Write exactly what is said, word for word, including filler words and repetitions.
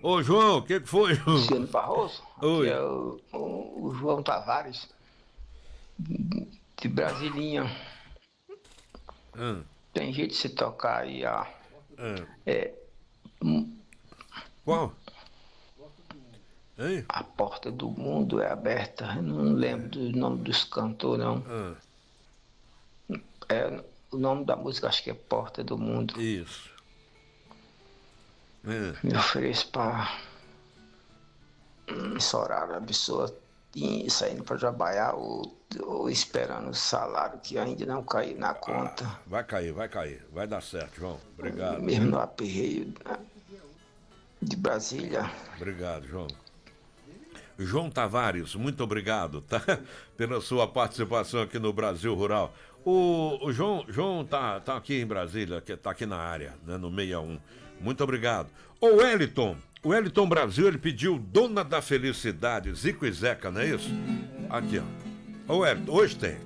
Ô, João, o que, que foi, João? Luciano Barroso, Oi. aqui é o, o- o João Tavares, de Brasilinha. Ah, Tem jeito de se tocar aí a, ah. é, hum, Qual? Hein? a Porta do Mundo é aberta. Eu não lembro do nome dos cantores, não. Ah, É, o nome da música acho que é Porta do Mundo. isso. É. Me ofereço para esse horário, a pessoa ir saindo para trabalhar ou, ou esperando o salário que ainda não caiu na conta. Vai cair, vai cair. Vai dar certo, João. Obrigado. Mesmo no aperreio né, de Brasília. Obrigado, João. João Tavares, muito obrigado, tá? Pela sua participação aqui no Brasil Rural. O, o João, João tá, tá aqui em Brasília, que tá aqui na área, né, no sessenta e um. Muito obrigado. O Wellington, o Wellington Brasil, ele pediu Dona da Felicidade, Zico e Zeca, não é isso? Aqui, ó. Ô, Wellington, hoje tem.